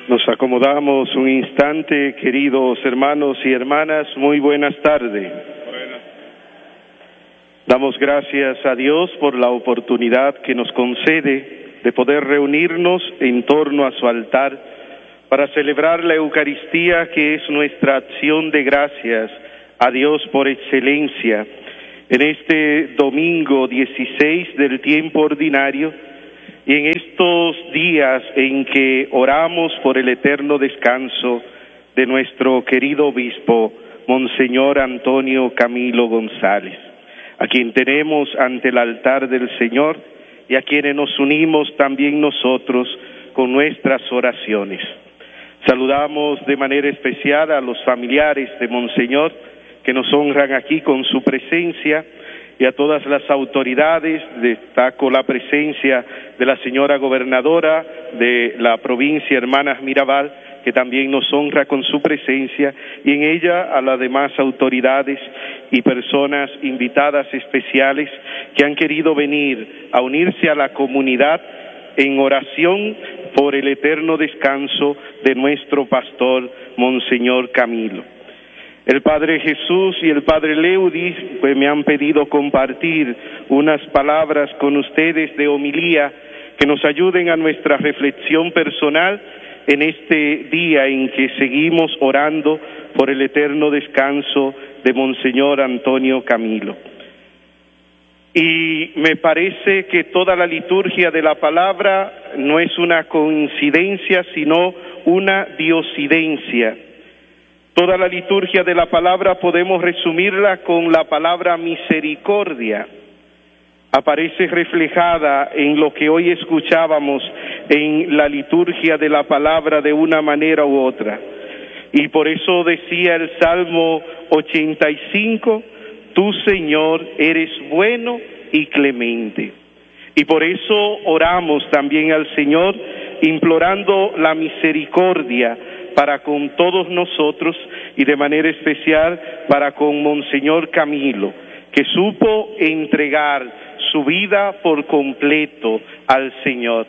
Nos acomodamos un instante, queridos hermanos y hermanas, muy buenas tardes. Damos gracias a Dios por la oportunidad que nos concede de poder reunirnos en torno a su altar para celebrar la Eucaristía, que es nuestra acción de gracias a Dios por excelencia. En este domingo 16 del tiempo ordinario, y en estos días en que oramos por el eterno descanso de nuestro querido obispo, Monseñor Antonio Camilo González, a quien tenemos ante el altar del Señor y a quienes nos unimos también nosotros con nuestras oraciones. Saludamos de manera especial a los familiares de Monseñor que nos honran aquí con su presencia, y a todas las autoridades. Destaco la presencia de la señora gobernadora de la provincia Hermanas Mirabal, que también nos honra con su presencia, y en ella a las demás autoridades y personas invitadas especiales que han querido venir a unirse a la comunidad en oración por el eterno descanso de nuestro pastor, Monseñor Camilo. El Padre Jesús y el Padre Leudis pues me han pedido compartir unas palabras con ustedes de homilía que nos ayuden a nuestra reflexión personal en este día en que seguimos orando por el eterno descanso de Monseñor Antonio Camilo. Y me parece que toda la liturgia de la palabra no es una coincidencia, sino una diosidencia. Toda la liturgia de la palabra podemos resumirla con la palabra misericordia. Aparece reflejada en lo que hoy escuchábamos en la liturgia de la palabra de una manera u otra. Y por eso decía el Salmo 85, tú, Señor, eres bueno y clemente. Y por eso oramos también al Señor, implorando la misericordia para con todos nosotros y de manera especial para con Monseñor Camilo, que supo entregar su vida por completo al Señor.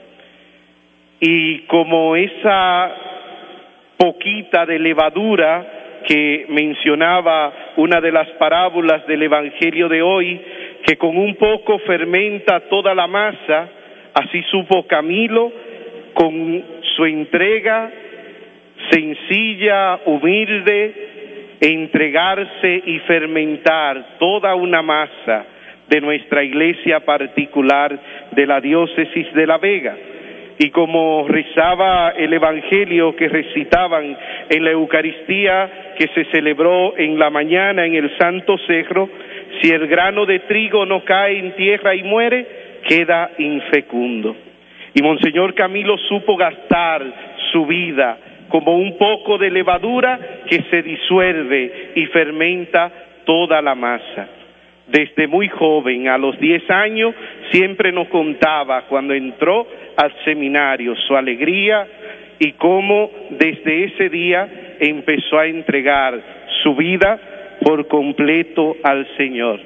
Y como esa poquita de levadura que mencionaba una de las parábolas del Evangelio de hoy, que con un poco fermenta toda la masa, así supo Camilo con su entrega sencilla, humilde, entregarse y fermentar toda una masa de nuestra iglesia particular de la diócesis de La Vega. Y como rezaba el evangelio que recitaban en la Eucaristía que se celebró en la mañana en el Santo Cerro, si el grano de trigo no cae en tierra y muere, queda infecundo. Y Monseñor Camilo supo gastar su vida como un poco de levadura que se disuelve y fermenta toda la masa. Desde muy joven, a los 10 años, siempre nos contaba cuando entró al seminario su alegría y cómo desde ese día empezó a entregar su vida por completo al Señor.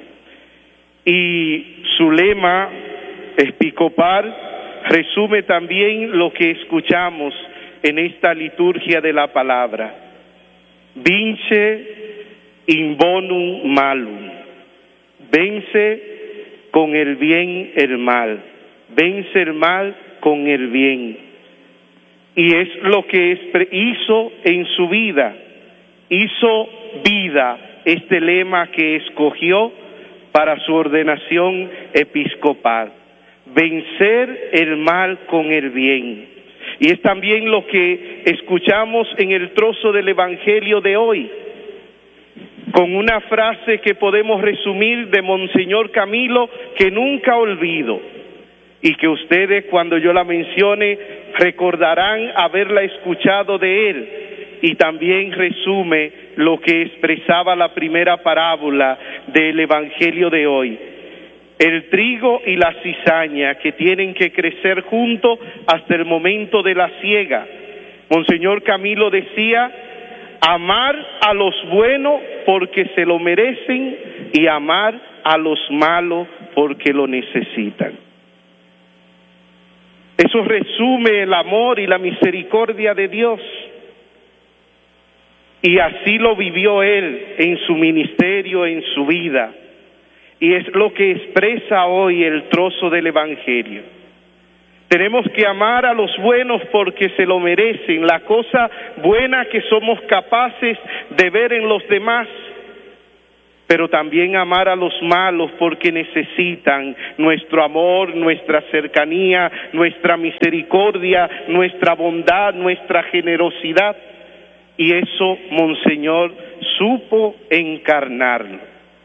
Y su lema episcopal resume también lo que escuchamos en esta liturgia de la palabra: vince in bonum malum, vence con el bien el mal, vence el mal con el bien. Y es lo que hizo en su vida, hizo vida este lema que escogió para su ordenación episcopal: vencer el mal con el bien. Y es también lo que escuchamos en el trozo del Evangelio de hoy, con una frase que podemos resumir de Monseñor Camilo que nunca olvido, y que ustedes cuando yo la mencione recordarán haberla escuchado de él, y también resume lo que expresaba la primera parábola del Evangelio de hoy: el trigo y la cizaña que tienen que crecer juntos hasta el momento de la siega. Monseñor Camilo decía: amar a los buenos porque se lo merecen y amar a los malos porque lo necesitan. Eso resume el amor y la misericordia de Dios. Y así lo vivió Él en su ministerio, en su vida. Y es lo que expresa hoy el trozo del Evangelio. Tenemos que amar a los buenos porque se lo merecen, la cosa buena que somos capaces de ver en los demás, pero también amar a los malos porque necesitan nuestro amor, nuestra cercanía, nuestra misericordia, nuestra bondad, nuestra generosidad. Y eso Monseñor supo encarnarlo.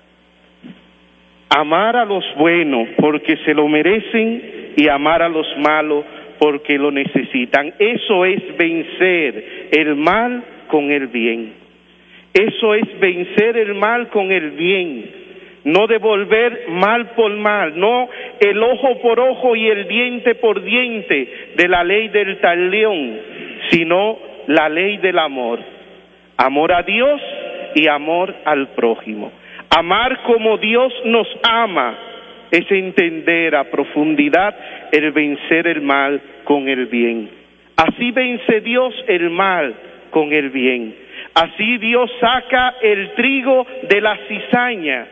Amar a los buenos porque se lo merecen y amar a los malos porque lo necesitan. Eso es vencer el mal con el bien. Eso es vencer el mal con el bien. No devolver mal por mal, no el ojo por ojo y el diente por diente de la ley del talión, sino la ley del amor. Amor a Dios y amor al prójimo. Amar como Dios nos ama es entender a profundidad el vencer el mal con el bien. Así vence Dios el mal con el bien. Así Dios saca el trigo de la cizaña.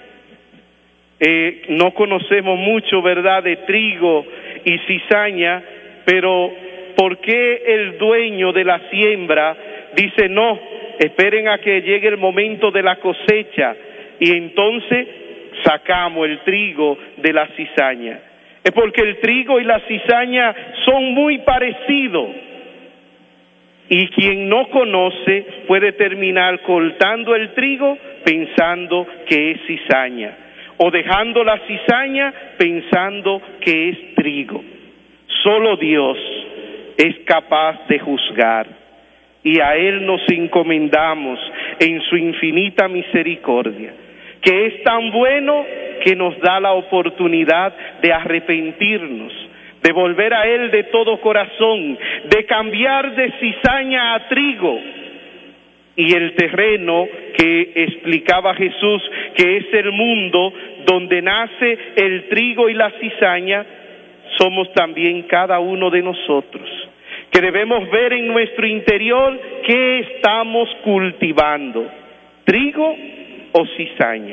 No conocemos mucho, ¿verdad?, de trigo y cizaña, pero ¿por qué el dueño de la siembra dice no, esperen a que llegue el momento de la cosecha y entonces sacamos el trigo de la cizaña? Es porque el trigo y la cizaña son muy parecidos. Y quien no conoce puede terminar cortando el trigo pensando que es cizaña, o dejando la cizaña pensando que es trigo. Solo Dios es capaz de juzgar, y a Él nos encomendamos en su infinita misericordia, que es tan bueno que nos da la oportunidad de arrepentirnos, de volver a Él de todo corazón, de cambiar de cizaña a trigo. Y el terreno que explicaba Jesús, que es el mundo donde nace el trigo y la cizaña, somos también cada uno de nosotros, que debemos ver en nuestro interior qué estamos cultivando, trigo o cizaña.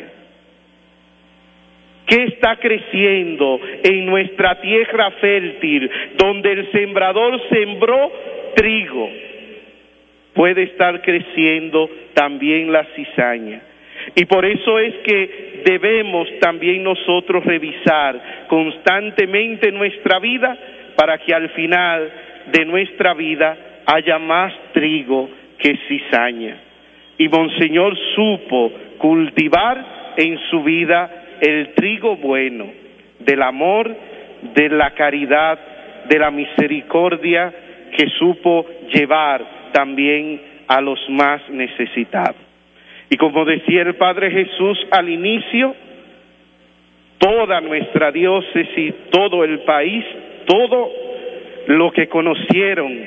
¿Qué está creciendo en nuestra tierra fértil, donde el sembrador sembró trigo? Puede estar creciendo también la cizaña. Y por eso es que debemos también nosotros revisar constantemente nuestra vida para que al final de nuestra vida haya más trigo que cizaña. Y Monseñor supo cultivar en su vida el trigo bueno, del amor, de la caridad, de la misericordia, que supo llevar también a los más necesitados. Y como decía el Padre Jesús al inicio, toda nuestra diócesis, todo el país, todo lo que conocieron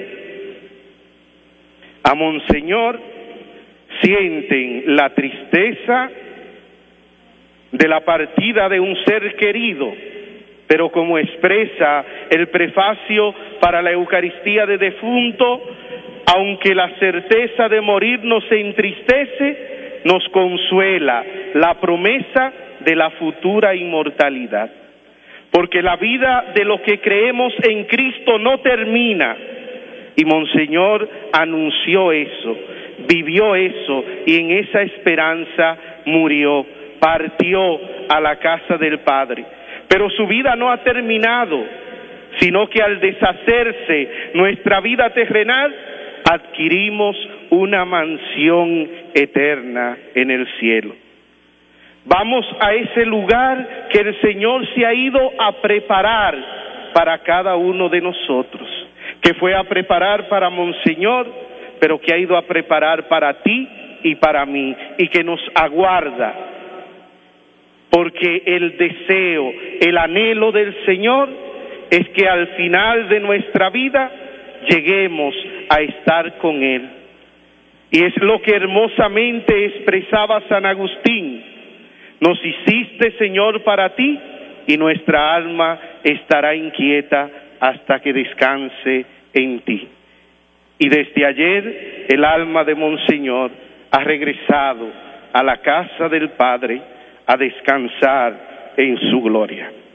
a Monseñor, sienten la tristeza de la partida de un ser querido, pero como expresa el prefacio para la Eucaristía de defunto, aunque la certeza de morir nos entristece, nos consuela la promesa de la futura inmortalidad. Porque la vida de los que creemos en Cristo no termina. Y Monseñor anunció eso, vivió eso, y en esa esperanza murió, partió a la casa del Padre. Pero su vida no ha terminado, sino que al deshacerse nuestra vida terrenal, adquirimos una mansión eterna en el cielo. Vamos a ese lugar que el Señor se ha ido a preparar para cada uno de nosotros, que fue a preparar para Monseñor, pero que ha ido a preparar para ti y para mí, y que nos aguarda. Porque el deseo, el anhelo del Señor es que al final de nuestra vida lleguemos a estar con Él. Y es lo que hermosamente expresaba San Agustín: nos hiciste, Señor, para ti, y nuestra alma estará inquieta hasta que descanse en ti. Y desde ayer el alma de Monseñor ha regresado a la casa del Padre a descansar en su gloria.